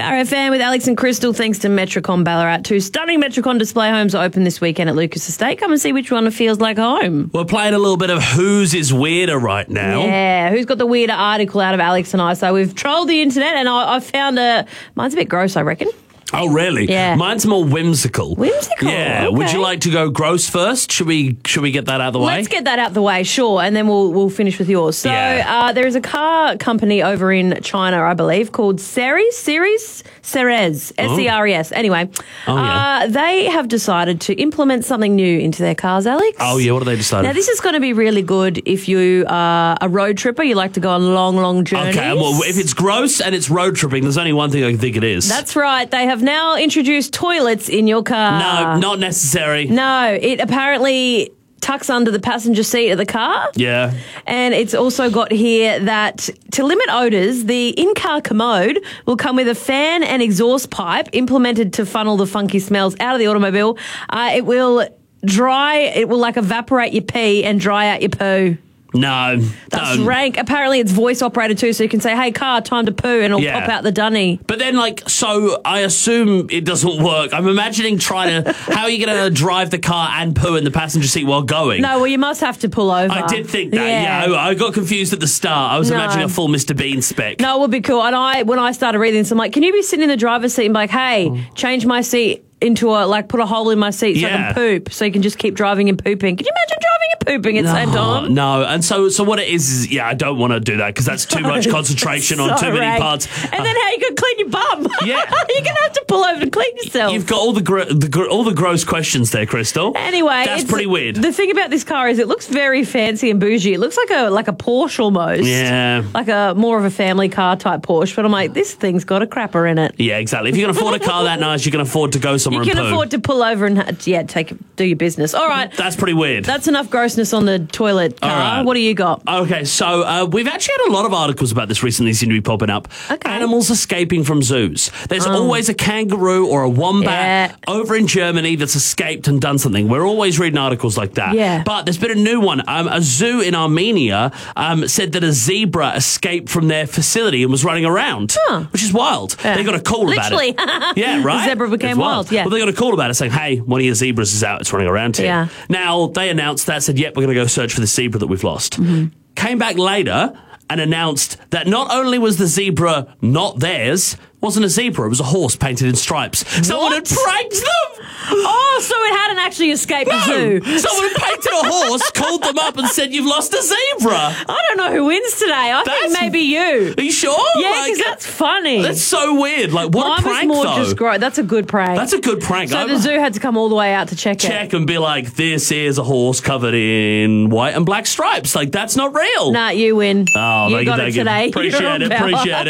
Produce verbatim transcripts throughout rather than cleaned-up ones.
Power F M with Alex and Crystal, thanks to Metricon Ballarat. Two stunning Metricon display homes are open this weekend at Lucas Estate. Come and see which one feels like home. We're playing a little bit of Whose is Weirder right now. Yeah, who's got the weirder article out of Alex and I? So we've trolled the internet and I, I found a... Mine's a bit gross, I reckon. Oh, really? Yeah. Mine's more whimsical. Whimsical? Yeah. Okay. Would you like to go gross first? Should we Should we get that out of the way? Let's get that out of the way, sure, and then we'll we'll finish with yours. So Yeah. uh, there is a car company over in China, I believe, called Ceres, Ceres, Ceres, S E R E S. Anyway, Oh, yeah. uh, they have decided to implement something new into their cars, Alex. Oh, yeah. What have they decided? Now, this is going to be really good if you are a road tripper. You like to go on long, long journeys. Okay, well, if it's gross and it's road tripping, there's only one thing I can think it is. That's right. They have now introduced toilets in your car. No, not necessary. No, it apparently tucks under the passenger seat of the car. Yeah. And it's also got here that to limit odours, the in-car commode will come with a fan and exhaust pipe implemented to funnel the funky smells out of the automobile. Uh, it will dry, it will like evaporate your pee and dry out your poo. No. That's don't. rank. Apparently it's voice operated too, so you can say, hey, car, time to poo, and it'll Yeah. pop out the dunny. But then, like, so I assume it doesn't work. I'm imagining trying to, how are you going to drive the car and poo in the passenger seat while going? No, well, you must have to pull over. I did think that, yeah. Yeah. I, I got confused at the start. I was No. imagining a full Mister Bean spec. No, it would be cool. And I, when I started reading this, I'm like, can you be sitting in the driver's seat and be like, hey, change my seat into a, like, put a hole in my seat so I Yeah. can poop, so you can just keep driving and pooping. Can you imagine driving and pooping at the same time? No, and so so what it is is, yeah, I don't want to do that because that's too much concentration on So too many rank. parts. And then how you going to clean your bum? Yeah. You're going to have to pull over to clean yourself. You've got all the, gr- the gr- all the gross questions there, Crystal. Anyway, that's it's- pretty weird. The thing about this car is it looks very fancy and bougie. It looks like a like a Porsche almost. Yeah. Like a more of a family car type Porsche. But I'm like, this thing's got a crapper in it. Yeah, exactly. If you can afford a car that nice, you can afford to go somewhere You can and poo. afford to pull over and ha- yeah, take do your business. All right. That's pretty weird. That's enough grossness on the toilet car. All right. What do you got? Okay, so uh, we've actually had a lot of articles about this recently seem to be popping up. Okay. Animals escaping from zoos. There's always a kangaroo or a wombat Yeah. over in Germany that's escaped and done something. We're always reading articles like that. Yeah. But there's been a new one. Um, a zoo in Armenia um, said that a zebra escaped from their facility and was running around, Huh. which is wild. Yeah. They got a call Literally. about it. Yeah, right? The zebra became It's wild, yeah. Well, they got a call about it saying, hey, one of your zebras is out. It's running around here. Yeah. Now, they announced that, said, yep, we're going to go search for the zebra that we've lost. Mm-hmm. Came back later and announced that not only was the zebra not theirs, wasn't a zebra, it was a horse painted in stripes. Someone had pranked them! Oh, so it hadn't actually escaped the zoo. No! Someone had painted a horse, called them up and said, you've lost a zebra! I don't know who wins today. I That's- think maybe you. Are you sure? Yeah, Like, because that's funny. That's so weird. Like, what Mine a prank, was more though. just gross. That's a good prank. That's a good prank. so I'm- the zoo had to come all the way out to check, check and be like, this is a horse covered in white and black stripes. Like, that's not real. it. Nah, you win. Oh, you thank got you, it thank you. today. Appreciate You're on it, power. appreciate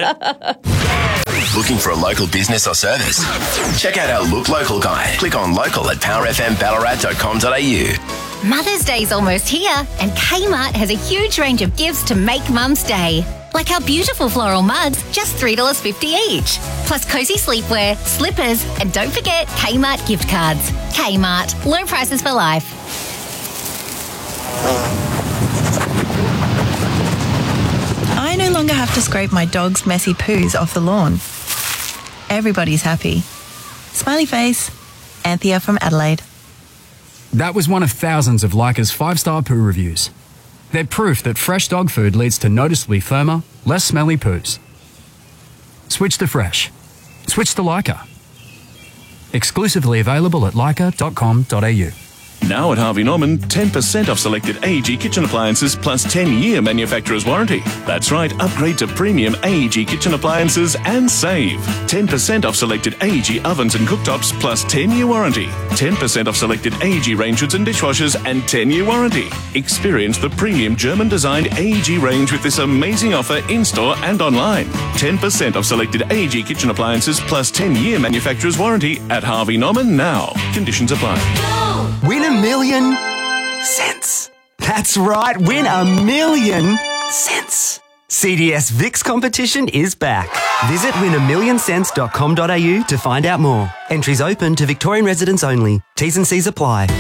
it. Looking for a local business or service? Check out our Look Local guide. Click on local at power f m ballarat dot com dot a u. Mother's Day's almost here, and Kmart has a huge range of gifts to make Mum's Day. Like our beautiful floral mugs, just three dollars fifty each. Plus cosy sleepwear, slippers, and don't forget Kmart gift cards. Kmart, low prices for life. I no longer have to scrape my dog's messy poos off the lawn. Everybody's happy. Smiley face, Anthea from Adelaide. That was one of thousands of Leica's five-star poo reviews. They're proof that fresh dog food leads to noticeably firmer, less smelly poos. Switch to fresh. Switch to Leica. Exclusively available at leica dot com dot a u. Now at Harvey Norman, ten percent off selected A E G kitchen appliances plus ten-year manufacturer's warranty. That's right, upgrade to premium A E G kitchen appliances and save. ten percent off selected A E G ovens and cooktops plus ten-year warranty. ten percent off selected A E G range hoods and dishwashers and ten-year warranty. Experience the premium German-designed A E G range with this amazing offer in-store and online. ten percent off selected A E G kitchen appliances plus ten-year manufacturer's warranty at Harvey Norman now. Conditions apply. Win a million cents. That's right, win a million cents. C D S Vix competition is back. Visit win a million cents dot com dot a u to find out more. Entries open to Victorian residents only. T's and C's apply.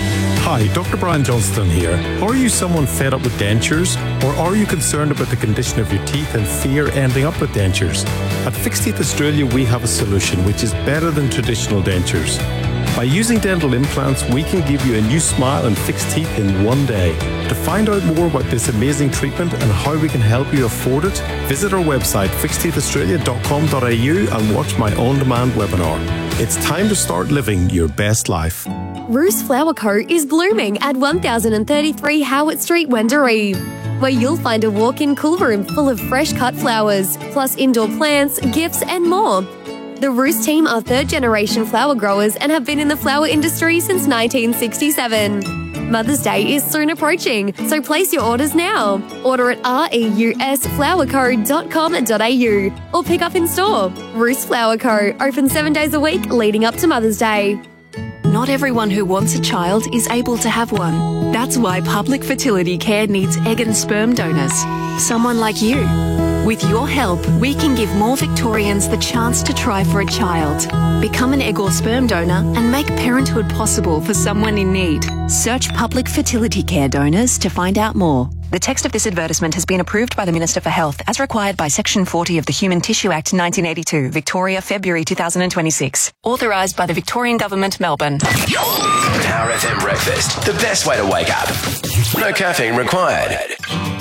Hi, Doctor Brian Johnston here. Are you someone fed up with dentures? Or are you concerned about the condition of your teeth and fear ending up with dentures? At Fixed Teeth Australia, we have a solution which is better than traditional dentures. By using dental implants, we can give you a new smile and fixed teeth in one day. To find out more about this amazing treatment and how we can help you afford it, visit our website fixed teeth australia dot com dot a u and watch my on-demand webinar. It's time to start living your best life. Roos Flower Co. is blooming at one thousand thirty-three Howard Street, Wendouree, where you'll find a walk-in cool room full of fresh cut flowers, plus indoor plants, gifts and more. The Roos team are third-generation flower growers and have been in the flower industry since nineteen sixty-seven. Mother's Day is soon approaching, so place your orders now. Order at reus flower co dot com dot a u or pick up in store. Roos Flower Co. open seven days a week leading up to Mother's Day. Not everyone who wants a child is able to have one. That's why Public Fertility Care needs egg and sperm donors. Someone like you. With your help, we can give more Victorians the chance to try for a child. Become an egg or sperm donor and make parenthood possible for someone in need. Search Public Fertility Care donors to find out more. The text of this advertisement has been approved by the Minister for Health as required by Section forty of the Human Tissue Act nineteen eighty-two, Victoria, February two thousand twenty-six. Authorised by the Victorian Government, Melbourne. Power F M Breakfast, the best way to wake up. No caffeine required.